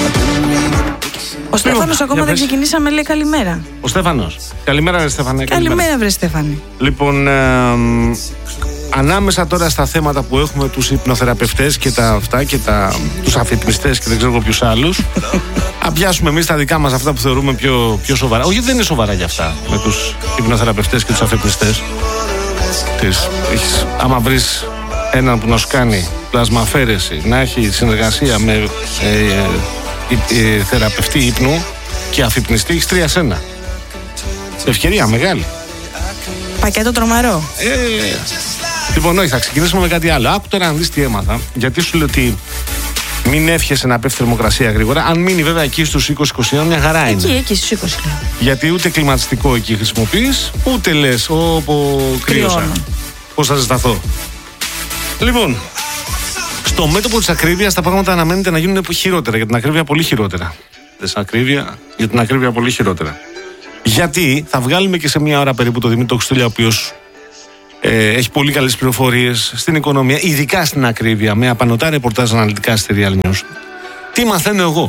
Ο Στέφανος ακόμα δεν ξεκινήσαμε, λέει καλημέρα. Ο Στέφανος. Καλημέρα, ρε Στέφανε. Καλημέρα, βρε Στέφανη. Λοιπόν, ανάμεσα τώρα στα θέματα που έχουμε τους υπνοθεραπευτές και τους αφυπνιστές και δεν ξέρω ποιους άλλους, να πιάσουμε εμείς τα δικά μας αυτά που θεωρούμε πιο σοβαρά. Όχι, δεν είναι σοβαρά για αυτά με τους υπνοθεραπευτές και τους αφυπνιστές. Άμα βρεις έναν που να σου κάνει πλασμαφέρεση, να έχει συνεργασία με θεραπευτή ύπνου και αφυπνιστή, έχεις 3 σε 1. Ευκαιρία μεγάλη. Πακέτο τρομερό. Λοιπόν, όχι, θα ξεκινήσουμε με κάτι άλλο. Άκου τώρα να δεις τι έμαθα. Γιατί σου λέω ότι μην εύχεσαι να πέφτει θερμοκρασία γρήγορα. Αν μείνει βέβαια εκεί στους 20-21, μια χαρά είναι. Εκεί στους 20. Γιατί ούτε κλιματιστικό εκεί χρησιμοποιείς, ούτε λες, όπου κρύωσα. Πώς θα ζεσταθώ. Λοιπόν, στο μέτωπο της ακρίβειας τα πράγματα αναμένεται να γίνουν χειρότερα. Για την ακρίβεια πολύ χειρότερα. Για την ακρίβεια πολύ χειρότερα. Γιατί θα βγάλουμε και σε μια ώρα περίπου το Δημήτρη Χριστούλια, ο οποίος έχει πολύ καλές πληροφορίες στην οικονομία, ειδικά στην ακρίβεια, με απανωτά ρεπορτάζ αναλυτικά στη Real News. Τι μαθαίνω εγώ?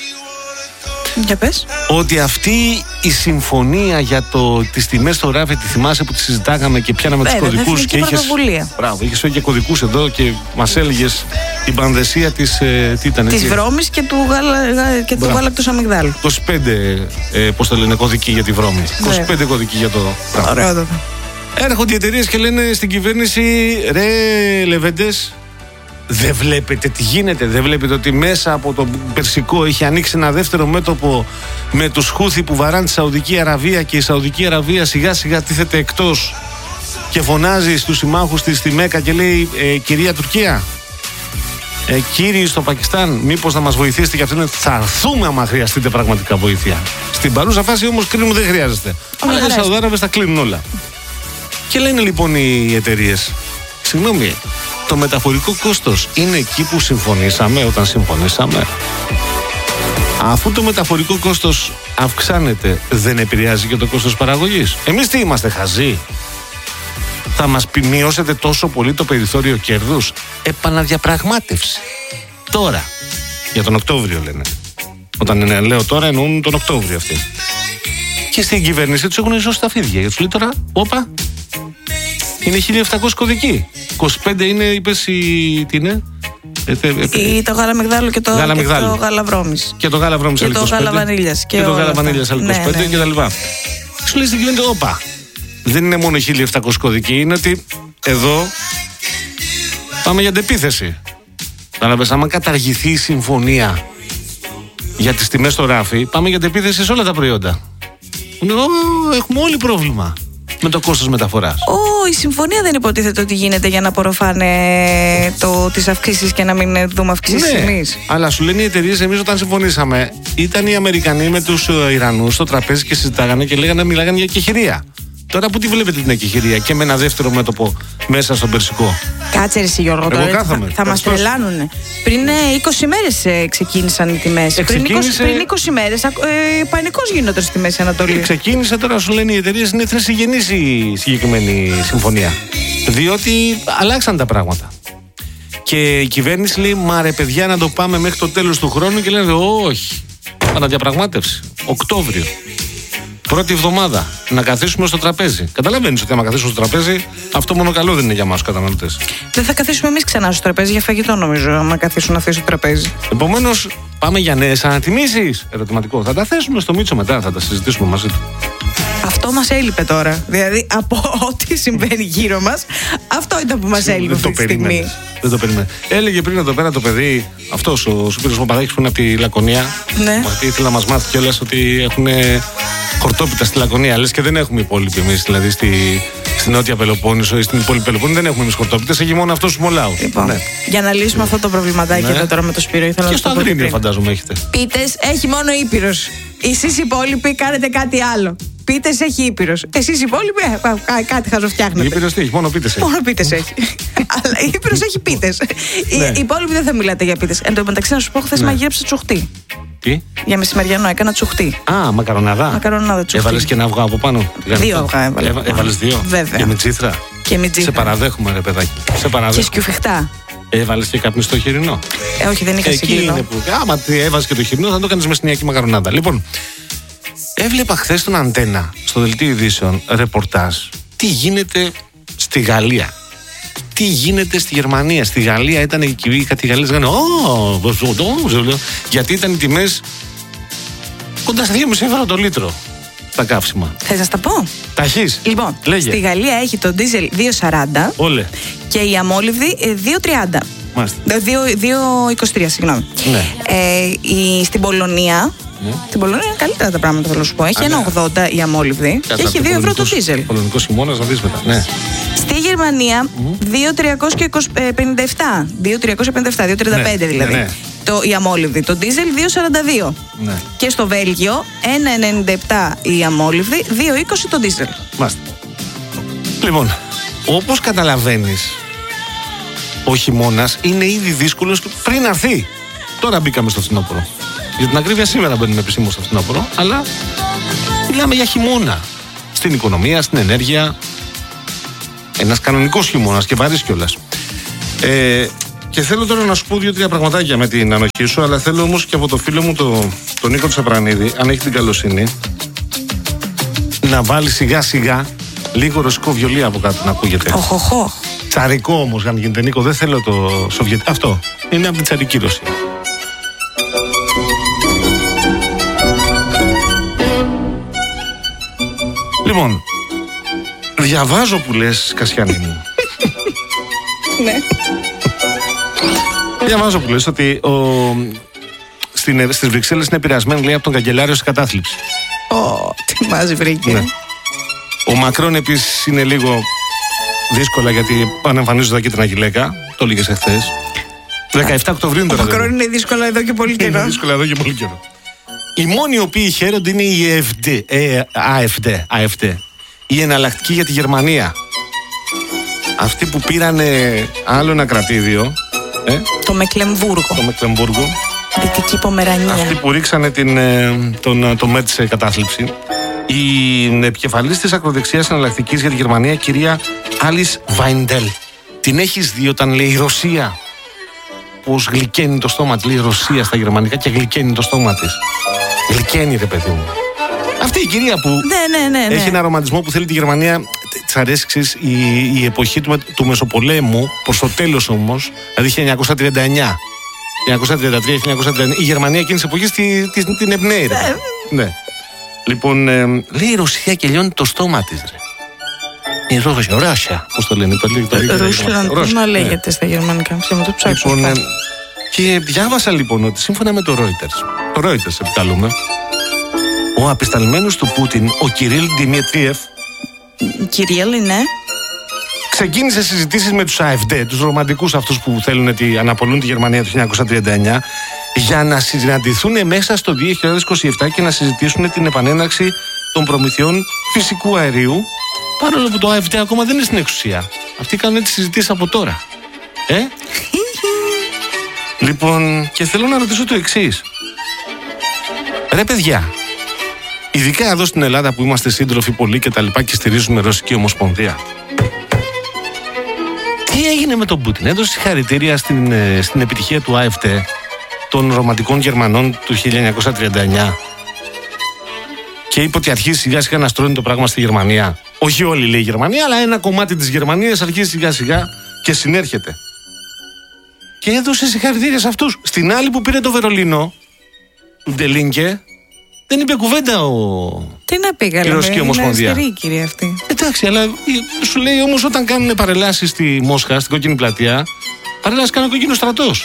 Για πες. Ότι αυτή η συμφωνία για τις τιμές στο ράφι, τη θυμάσαι που τη συζητάγαμε και πιάναμε τους κωδικούς και είχες φέρει και κωδικούς εδώ και μας έλεγες την πανδεσία της της βρώμης και του γάλακτος αμυγδάλου. 25 πώς το λένε, κωδικοί για τη βρώμη. 25 κωδικοί για το ράφι. Ωραίο το. Έρχονται οι εταιρείες και λένε στην κυβέρνηση, ρε Λεβέντες, δεν βλέπετε τι γίνεται? Δεν βλέπετε ότι μέσα από το Περσικό έχει ανοίξει ένα δεύτερο μέτωπο με τους Χούθι που βαράνε τη Σαουδική Αραβία και η Σαουδική Αραβία σιγά σιγά τίθεται εκτός και φωνάζει στους συμμάχους της στη Μέκα και λέει κυρία Τουρκία, κύριοι στο Πακιστάν, μήπως να μας βοηθήσετε? Και αυτήν θα έρθουμε άμα χρειαστείτε πραγματικά βοήθεια. Στην παρούσα φάση όμως κρίνουμε δεν χρειάζεται. Αλλά οι Σαουδάραβες τα κλείνουν όλα. Και λένε λοιπόν οι εταιρείες, συγγνώμη, το μεταφορικό κόστος είναι εκεί που συμφωνήσαμε όταν συμφωνήσαμε? Αφού το μεταφορικό κόστος αυξάνεται, δεν επηρεάζει και το κόστος παραγωγής? Εμείς τι είμαστε, χαζοί? Θα μας μειώσετε τόσο πολύ το περιθώριο κέρδους? Επαναδιαπραγμάτευση. Τώρα. Για τον Οκτώβριο λένε. Όταν λέω τώρα εννοούν τον Οκτώβριο αυτοί. Και στην κυβέρνηση τους έχουν ζώσει τα φίδια. Γιατί τους λέει τώρα, όπα, είναι 1.700 κωδικοί. 25 είναι, είπες, τι είναι? Το γάλα μυγδάλου και το γάλα βρώμης. Και το γάλα βρώμης και το γάλα βανίλιας. Και το γάλα βανίλιας άλλο 25 και τα λοιπά. Σου λέει στην κυβέρνηση, όπα, δεν είναι μόνο 1.700 κωδικοί, είναι ότι εδώ πάμε για αντεπίθεση. Κατάλαβες, άμα καταργηθεί η συμφωνία για τις τιμές στο ράφι, πάμε για αντεπίθεση σε όλα τα προϊόντα. Έχουμε όλοι πρόβλημα με το κόστος μεταφοράς. Η συμφωνία δεν υποτίθεται ότι γίνεται για να απορροφάνε τις αυξήσεις και να μην δούμε αυξήσεις εμείς? Αλλά σου λένε οι εταιρείες, εμείς όταν συμφωνήσαμε, ήταν οι Αμερικανοί με τους Ιρανούς στο τραπέζι και συζητάγανε και μιλάγανε για εκεχηρία. Τώρα που τη βλέπετε την εκεχηρία και με ένα δεύτερο μέτωπο μέσα στον Περσικό? Κάτσε ρε εσύ Γιώργο, θα μας τρελάνουνε. Πριν 20 μέρες ξεκίνησαν οι τιμές. Πριν 20 μέρες πανικός γίνονταν στη Μέση Ανατολή. Ξεκίνησε, τώρα σου λένε οι εταιρείες, είναι θρησιγενής η συγκεκριμένη συμφωνία. Διότι αλλάξαν τα πράγματα. Και η κυβέρνηση λέει, μα ρε παιδιά, να το πάμε μέχρι το τέλος του χρόνου, και λένε όχι, αναδιαπραγμάτευση, Οκτώβριο. Πρώτη εβδομάδα να καθίσουμε στο τραπέζι. Καταλαβαίνεις ότι άμα καθίσουμε στο τραπέζι, αυτό μόνο καλό δεν είναι για εμάς τους καταναλωτές. Δεν θα καθίσουμε εμείς ξανά στο τραπέζι για φαγητό, νομίζω, άμα καθίσουν αυτοί στο τραπέζι. Επομένως, πάμε για νέες ανατιμήσεις. Ερωτηματικό. Θα τα θέσουμε στο Μίτσο μετά, θα τα συζητήσουμε μαζί του. Αυτό μας έλειπε τώρα. Δηλαδή, από ό,τι συμβαίνει γύρω μας, αυτό ήταν που μας έλειπε αυτή τη στιγμή. Δεν το περίμενε. Έλεγε πριν εδώ πέρα το παιδί, αυτός ο Σπύρος Παπαδάκης που είναι από τη Λακωνία. Ναι. Ήθελε να μας μάθει κιόλας ότι έχουν χορτόπιτα στη Λακωνία. Λες και δεν έχουμε υπόλοιποι εμείς. Δηλαδή στην Νότια Πελοπόννησο ή στην υπόλοιπη Πελοπόννησο δεν έχουμε εμείς χορτόπιτες. Έχει μόνο αυτός τους μολάους. Λοιπόν, ναι. Για να λύσουμε αυτό το προβληματάκι εδώ τώρα με το Σπύρο, ήθελα και να στο Αγρίνιο φαντάζομαι έχετε. Πίτες έχει μόνο Ήπειρος. Εσείς οι υπόλοιποι κάνετε κάτι άλλο. Πίτες έχει Ήπειρος. Εσείς οι υπόλοιποι κάτι χαζοφτιάχνετε. Ήπειρος τι έχει, μόνο πίτες έχει. Μόνο πίτες έχει. Αλλά η Ήπειρος έχει πίτες. Οι υπόλοιποι δεν θα μιλάτε για πίτες. Εν τω μεταξύ, να σου πω, χθες μαγείρεψα τσουχτή. Τι? Για μεσημεριανό έκανα τσουχτή. Α, μακαρονάδα. Μακαρονάδα τσουχτή. Έβαλες και ένα αυγό από πάνω? 2 αυγά έβαλα. Έβαλες 2. Βέβαια. Και με τσίθρα. Και με τσίθρα. Σε παραδέχομαι, ρε παιδάκι. Σε παραδέχομαι. Και σκιουφιχτά. Έβαλες και καπνιστό χοιρινό? Όχι, δεν είχα συγκλίνο. Εκεί είναι που. Άμα έβαζες και το χοιρινό, θα το κάνεις με σνιακή μακαρονάδα. Λοιπόν, έβλεπα χθες τον Αντένα στο δελτίο ειδήσεων ρεπορτάζ. Τι γίνεται στη Γαλλία. Τι γίνεται στη Γερμανία. Στη Γαλλία ήταν οι Γαλλίες λέγανε γιατί ήταν οι τιμές κοντά στα 2,5 ευρώ το λίτρο τα καύσιμα. Θες να στα πω? Τα έχεις? Λοιπόν, λέγε. Στη Γαλλία έχει το ντίζελ 2,40. Όλε. Και η αμόλυβδη 2,30. Μάλιστα. 2,23, συγγνώμη. Ναι. Στην Πολωνία. Ναι. Στην Πολωνία είναι καλύτερα τα πράγματα, θέλω να σου πω. Έχει 1,80 η αμόλυβδη και έχει 2 ευρώ το ντίζελ. Πολωνικό χειμώνα, να δεις μετά. Ναι. Στη Γερμανία 2,357. 2,357, δηλαδή. Ναι. Η αμόλυβδη. Το ντίζελ 2,42. Ναι. Και στο Βέλγιο 1,97 η αμόλυβδη, 2,20 το ντίζελ. Μάλιστα. Λοιπόν, όπως καταλαβαίνεις, ο χειμώνας είναι ήδη δύσκολος πριν έρθει. Τώρα μπήκαμε στο φθινόπωρο. Για την ακρίβεια, σήμερα μπαίνουμε επισήμως στο φθινόπωρο, αλλά μιλάμε για χειμώνα. Στην οικονομία, στην ενέργεια. Ένας κανονικός χειμώνας και βαρύς κιόλας. Και θέλω τώρα να σου πω 2-3 πραγματάκια με την ανοχή σου, αλλά θέλω όμως και από το φίλο μου τον Νίκο Τσαπρανίδη, αν έχει την καλοσύνη, να βάλει σιγά σιγά λίγο ρωσικό βιολί από κάτω να ακούγεται. Οχοχο. Τσαρικό όμως, αν γίνεται, Νίκο, δεν θέλω το Σοβιετικό. Αυτό είναι από την τσαρική Ρωσία. Λοιπόν, διαβάζω που λες, Κασιανή μου. Ναι. Διαβάζω που λες ότι στις Βρυξέλλες είναι επηρεασμένοι, λέει, από τον καγκελάριο σε κατάθλιψη. Τι μας βρήκε. Ναι. Ο Μακρόν επίσης είναι λίγο δύσκολα γιατί ανεμφανίζονται τα κίτρινα γυλαίκα. Το έλεγες εχθές. 17 Οκτωβρίου τώρα. Ο Μακρόν είναι δύσκολα εδώ και πολύ καιρό. Είναι δύσκολα εδώ και πολύ καιρό. Οι μόνοι οι οποίοι χαίρονται είναι η AfD. Η εναλλακτική για τη Γερμανία. Αυτοί που πήρανε άλλο ένα κρατήδιο. Το Μεκλεμβούργο. Δυτική Πομερανία. Αυτοί που ρίξανε το ΜΕΤ σε κατάθλιψη. Η επικεφαλής της ακροδεξιάς εναλλακτικής για τη Γερμανία, κυρία Άλις Βάιντελ. Την έχεις δει όταν λέει η Ρωσία? Πώς γλυκαίνει το στόμα της, λέει Ρωσία στα γερμανικά και γλυκαίνει το στόμα της. Γλυκαίνει, ρε παιδί μου. Αυτή η κυρία που ναι. έχει ένα ρομαντισμό που θέλει τη Γερμανία. Της αρέσει η εποχή του Μεσοπολέμου, προς το τέλος όμως, δηλαδή 1939. 1933-1939. Η Γερμανία εκείνη της εποχής την εμπνέει. Ναι. Λοιπόν, λέει η Ρωσία και λιώνει το στόμα της. Η Ρώσια. Πώς το λένε, Ρούσλαντ, να λέγεται στα γερμανικά. Το ψάξω. Και διάβασα λοιπόν ότι σύμφωνα με το Reuters επικαλούμε, ο απεσταλμένος του Πούτιν, ο Κυρίλ Δημητρίεφ, ναι, ξεκίνησε συζητήσεις με τους AfD, τους ρομαντικούς αυτούς που θέλουν να αναπολούν τη Γερμανία το 1939, για να συναντηθούν μέσα στο 2027 και να συζητήσουν την επανέναρξη των προμηθειών φυσικού αερίου, παρόλο που το AfD ακόμα δεν είναι στην εξουσία. Αυτοί κάνουν τις συζητήσεις από τώρα. Λοιπόν, και θέλω να ρωτήσω το εξής. Ρε παιδιά, ειδικά εδώ στην Ελλάδα που είμαστε σύντροφοι πολλοί και τα λοιπά και στηρίζουμε Ρωσική Ομοσπονδία, τι έγινε με τον Πούτιν? Έδωσε συγχαρητήρια στην επιτυχία του AfD, των ρομαντικών Γερμανών του 1939, και είπε ότι αρχίζει σιγά σιγά να στρώνει το πράγμα στη Γερμανία. Όχι όλη, λέει η Γερμανία, αλλά ένα κομμάτι της Γερμανίας αρχίζει σιγά σιγά και συνέρχεται. Και έδωσε συγχαρητήρια σε αυτούς. Στην άλλη που πήρε το Βερολίνο, του Ντελίνκε, δεν είπε κουβέντα Τι να πει, καλά, η Ρωσική Ομοσπονδία. Είναι αριστερή, κυρία αυτή. Εντάξει, αλλά σου λέει όμως όταν κάνουν παρελάσεις στη Μόσχα, στην Κόκκινη Πλατεία, παρελάσεις κάνει ο κόκκινος στρατός.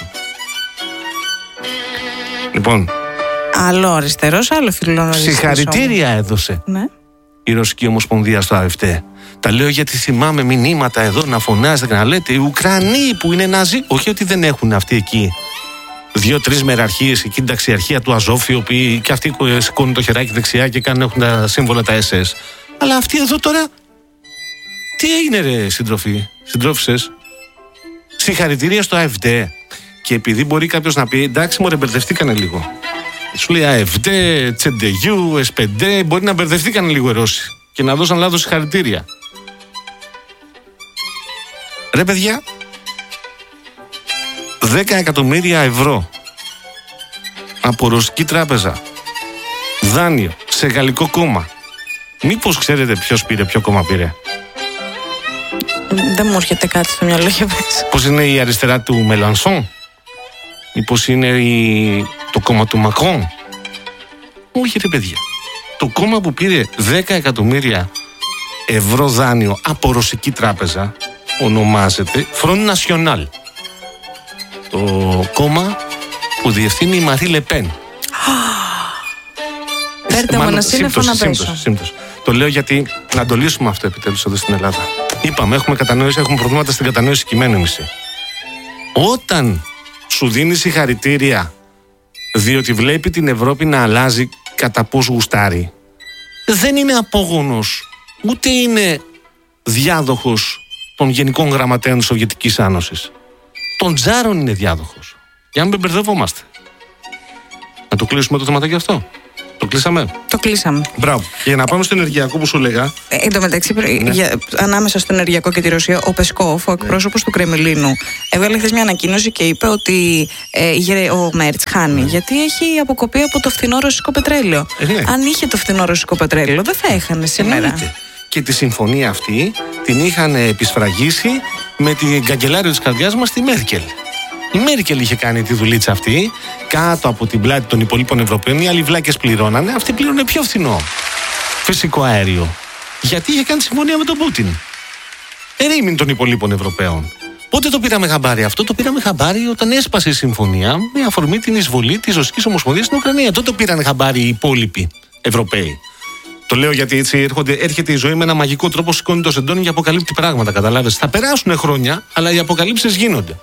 Λοιπόν. Άλλο αριστερός, άλλο φιλόαριστερός. Συγχαρητήρια έδωσε η Ρωσική Ομοσπονδία στο AfD. Τα λέω γιατί θυμάμαι μηνύματα εδώ να φωνάζετε και να λέτε οι Ουκρανοί που είναι Ναζί. Όχι ότι δεν έχουν αυτοί εκεί 2-3 μεραρχίες, εκεί την ταξιαρχία του Αζόφη, οι οποίοι και αυτοί σηκώνουν το χεράκι δεξιά και έχουν τα σύμβολα τα SS. Αλλά αυτοί εδώ τώρα. Τι έγινε, ρε συντρόφισσες? Συγχαρητήρια στο AfD. Και επειδή μπορεί κάποιος να πει εντάξει, μωρέ, μπερδευτήκανε λίγο. Σου λέει AfD, CDU, SPD, μπορεί να μπερδευτήκανε λίγο οι Ρώσοι και να δώσαν λάθος συγχαρητήρια. Ρε παιδιά, 10 εκατομμύρια ευρώ από ρωσική τράπεζα. Δάνειο σε γαλλικό κόμμα. Μήπως ξέρετε ποιος πήρε, ποιο κόμμα πήρε? Δεν μου έρχεται κάτι στο μυαλό, για πες. Πώς είναι η αριστερά του Μελανσόν? Μήπως είναι το κόμμα του Μακρόν? Όχι ρε παιδιά. Το κόμμα που πήρε 10 εκατομμύρια ευρώ δάνειο από ρωσική τράπεζα ονομάζεται Front National. Το κόμμα που διευθύνει η Μαρί Λεπέν. Φέρτε μου ένα σύννεφο να πέσω. Το λέω γιατί να το λύσουμε αυτό επιτέλους εδώ στην Ελλάδα. Είπαμε, έχουμε προβλήματα στην κατανόηση κειμένου εμείς. Όταν σου δίνει συγχαρητήρια διότι βλέπει την Ευρώπη να αλλάζει κατά πώς γουστάρει, δεν είναι απόγονος, ούτε είναι διάδοχος των γενικών γραμματέων της Σοβιετικής Άνωσης. Των τζάρων είναι διάδοχος. Για να μην μπερδευόμαστε. Να το κλείσουμε το θεματάκι αυτό. Το κλείσαμε. Το κλείσαμε. Μπράβο. Για να πάμε στο ενεργειακό που σου λέγα. Εν τω μεταξύ, ανάμεσα στο ενεργειακό και τη Ρωσία, ο Πεσκόφ, ο εκπρόσωπος του Κρεμλίνου, έβγαλε χθες μια ανακοίνωση και είπε ότι ο Μέρτς χάνει. Γιατί έχει αποκοπεί από το φθηνό ρωσικό πετρέλαιο. Αν είχε το φθηνό ρωσικό πετρέλαιο, δεν θα έχανε σήμερα. Και τη συμφωνία αυτή την είχαν επισφραγίσει με την καγκελάριο της καρδιάς μας, τη Μέρκελ. Η Μέρκελ είχε κάνει τη δουλίτσα αυτή κάτω από την πλάτη των υπολείπων Ευρωπαίων. Οι άλλοι βλάκες πληρώνανε, αυτοί πλήρωνε πιο φθηνό φυσικό αέριο. Γιατί είχε κάνει συμφωνία με τον Πούτιν. Ερήμην των υπολείπων Ευρωπαίων. Πότε το πήραμε χαμπάρι αυτό? Το πήραμε χαμπάρι όταν έσπασε η συμφωνία με αφορμή την εισβολή της Ρωσικής Ομοσπονδίας στην Ουκρανία. Τότε πήραν χαμπάρι οι υπόλοιποι Ευρωπαίοι. Το λέω γιατί έτσι έρχεται η ζωή με ένα μαγικό τρόπο, σηκώνει το σεντόνι και αποκαλύπτει πράγματα. Καταλάβες. Θα περάσουν χρόνια, αλλά οι αποκαλύψεις γίνονται.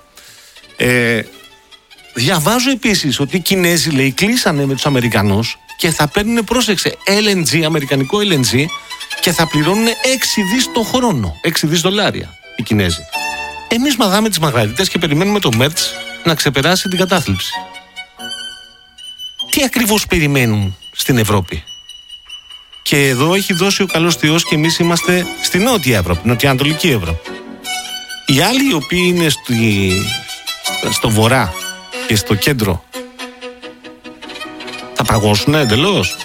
Διαβάζω επίσης ότι οι Κινέζοι, λέει, κλείσανε με τους Αμερικανούς και θα παίρνουν, πρόσεξε, LNG, αμερικανικό LNG, και θα πληρώνουν 6 δις το χρόνο. 6 δις δολάρια οι Κινέζοι. Εμείς μαγάμε τις μαγαρίτες και περιμένουμε το Μέρτς να ξεπεράσει την κατάθλιψη. Τι ακριβώς περιμένουν στην Ευρώπη? Και εδώ έχει δώσει ο καλός Θεός και εμείς είμαστε στη Νότια Ευρώπη, Νοτιοανατολική Ευρώπη. Οι άλλοι οι οποίοι είναι στο βορρά και στο κέντρο θα παγώσουν εντελώς.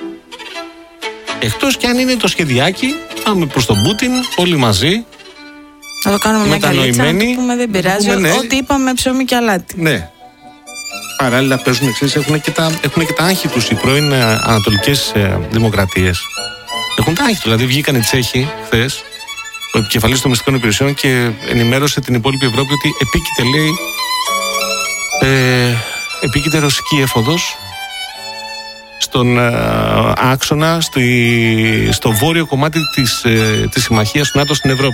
Εκτός κι αν είναι το σχεδιάκι, πάμε προς τον Πούτιν όλοι μαζί. Να το κάνουμε μια καλίτσα, να το πούμε, δεν πειράζει. Ναι. Ό,τι είπαμε, ψωμί και αλάτι. Ναι. Παράλληλα παίζουν εξής, έχουν και τα άγχη τους οι πρώην ανατολικές δημοκρατίες. Έχουν τα άγχη τους, δηλαδή βγήκαν οι Τσέχοι χθες, ο επικεφαλής των μυστικών υπηρεσιών, και ενημέρωσε την υπόλοιπη Ευρώπη ότι επίκειται, λέει, επίκειται ρωσική έφοδος στον άξονα, στο βόρειο κομμάτι της συμμαχίας του ΝΑΤΟ στην Ευρώπη.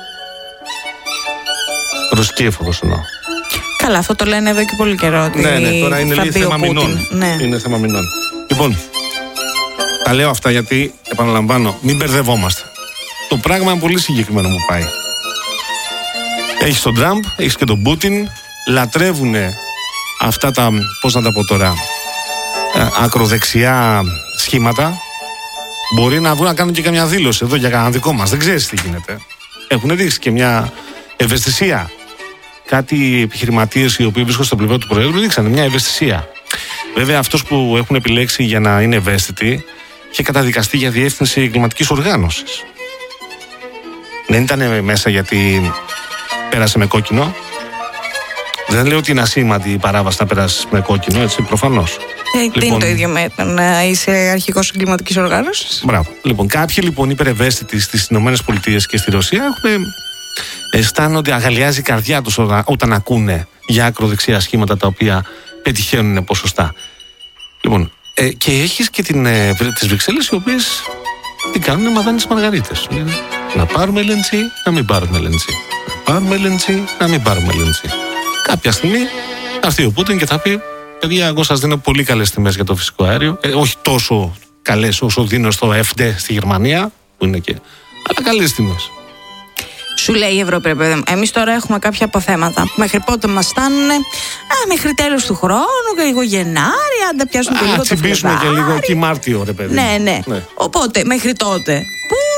Ρωσική έφοδος εννοώ. Καλά, αυτό το λένε εδώ και πολύ καιρό. Ότι ναι, τώρα είναι λίγο θέμα μηνών. Ναι. Είναι θέμα μηνών. Λοιπόν, τα λέω αυτά γιατί, επαναλαμβάνω, μην μπερδευόμαστε. Το πράγμα είναι πολύ συγκεκριμένο που πάει. Έχεις τον Τραμπ, έχεις και τον Πούτιν, λατρεύουν αυτά τα, πώς να τα πω τώρα, ακροδεξιά σχήματα. Μπορεί να βγουν να κάνουν και καμιά δήλωση εδώ για κανένα δικό μας. Δεν ξέρεις τι γίνεται. Έχουν δείξει και μια ευαισθησία. Κάτι επιχειρηματίες οι οποίοι βρίσκονται στο πλευρό του Προέδρου δείξανε μια ευαισθησία. Βέβαια, αυτός που έχουν επιλέξει για να είναι ευαίσθητοι είχε καταδικαστεί για διεύθυνση εγκληματικής οργάνωσης. Δεν ήταν μέσα γιατί πέρασε με κόκκινο. Δεν λέω ότι είναι ασήμαντη η παράβαση να περάσει με κόκκινο, έτσι, προφανώς. Δεν είναι το ίδιο με να είσαι αρχηγός εγκληματικής οργάνωσης. Μπράβο. Λοιπόν, κάποιοι λοιπόν υπερευαίσθητοι στις ΗΠΑ και στη Ρωσία αισθάνονται, αγαλιάζει η καρδιά τους όταν ακούνε για ακροδεξιά σχήματα τα οποία πετυχαίνουν ποσοστά. Λοιπόν, και έχεις και τις Βρυξέλλες, οι οποίες τι κάνουν, μαδάνε τις μαργαρίτες. Να πάρουμε LNG, να μην πάρουμε LNG. Να πάρουμε LNG, να μην πάρουμε LNG. Κάποια στιγμή θα έρθει ο Πούτιν και θα πει: παιδιά, εγώ σας δίνω πολύ καλές τιμές για το φυσικό αέριο. Όχι τόσο καλές όσο δίνω στο FD στη Γερμανία, που είναι και, αλλά καλές τιμές. Σου λέει η Ευρώπη, παιδί, εμείς τώρα έχουμε κάποια αποθέματα. Μέχρι πότε μας φτάνουνε? Μέχρι τέλος του χρόνου, και λίγο Γενάρη, αν τα πιάσουμε και λίγο το Φλεβάρι. Τσιμπήσουμε και λίγο και Μάρτιο, ρε παιδί. Ναι. Οπότε, μέχρι τότε, πού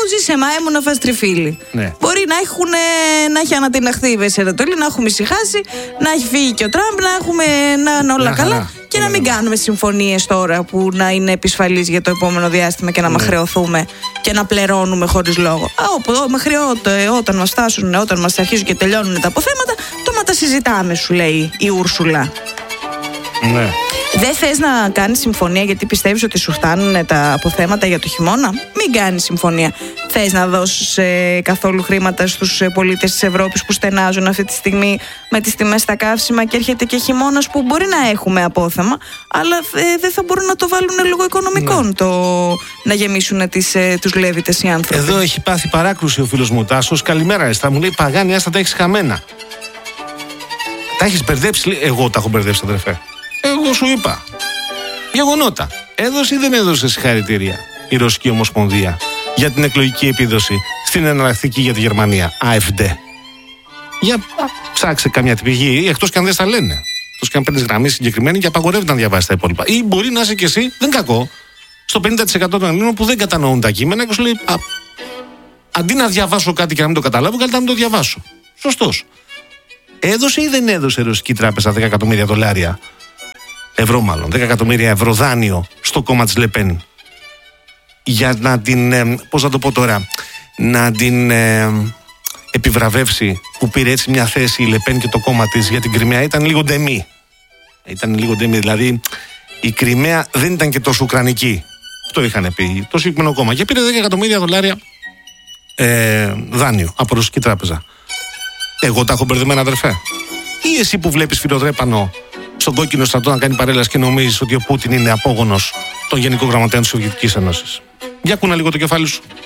ζήσε μάε μου να φας τριφύλι. Ναι. Μπορεί να έχει ανατιναχθεί η Μέση Ανατολή, να έχουμε ησυχάσει, να έχει φύγει και ο Τραμπ, να είναι όλα καλά. Και να μην κάνουμε συμφωνίες τώρα που να είναι επισφαλείς για το επόμενο διάστημα και να μαχρεωθούμε και να πληρώνουμε χωρίς λόγο. Μέχρι όταν μας φτάσουν, όταν μας αρχίζουν και τελειώνουν τα αποθέματα, το τα συζητάμε, σου λέει η Ούρσουλα. Ναι. Δεν θες να κάνεις συμφωνία γιατί πιστεύεις ότι σου φτάνουν τα αποθέματα για το χειμώνα? Μην κάνεις συμφωνία. Θες να δώσεις καθόλου χρήματα στους πολίτες της Ευρώπης που στενάζουν αυτή τη στιγμή με τις τιμές στα καύσιμα και έρχεται και χειμώνας που μπορεί να έχουμε απόθεμα, αλλά δεν θα μπορούν να το βάλουν λόγω οικονομικών, να γεμίσουν τους λέβητες οι άνθρωποι. Εδώ έχει πάθει παράκρουση ο φίλος μου Τάσος. Καλημέρα, Έστα. Μου λέει Παγάνη, άστα τα έχεις χαμένα. Τα έχεις μπερδέψει? Εγώ τα έχω μπερδέψει, αδερφέ. Εγώ σου είπα. Γεγονότα. Έδωσε ή δεν έδωσε συγχαρητήρια η Ρωσική Ομοσπονδία για την εκλογική επίδοση στην εναλλακτική για τη Γερμανία, AfD? Για ψάξε καμιά πηγή, εκτός και αν δεν τα λένε. Εκτός και αν παίρνεις γραμμή συγκεκριμένη και απαγορεύεται να διαβάσει τα υπόλοιπα. Ή μπορεί να είσαι κι εσύ, δεν κακό, στο 50% των Ελλήνων που δεν κατανοούν τα κείμενα και σου λέει αντί να διαβάσω κάτι και να μην το καταλάβω, καλύτερα να μην το διαβάσω. Σωστός. Έδωσε ή δεν έδωσε η Ρωσική Τράπεζα 10 εκατομμύρια δολάρια, ευρώ μάλλον, 10 εκατομμύρια ευρώ δάνειο στο κόμμα της Λεπέν για να την, πώς θα το πω τώρα, να την επιβραβεύσει που πήρε έτσι μια θέση η Λεπέν και το κόμμα της για την Κριμαία? Ήταν λίγο ντεμή. Δηλαδή η Κριμαία δεν ήταν και τόσο ουκρανική. Αυτό είχαν πει το συγκεκριμένο κόμμα. Και πήρε 10 εκατομμύρια δολάρια δάνειο από Ρωσική Τράπεζα. Εγώ τα έχω μπερδεμένα, αδερφέ? Ή εσύ που βλέπεις φιλοδρέπανο στον κόκκινο στρατό να κάνει παρέλαση και νομίζεις ότι ο Πούτιν είναι απόγονος των Γενικών Γραμματέων της Σοβιετικής Ένωσης? Για κούνα λίγο το κεφάλι σου.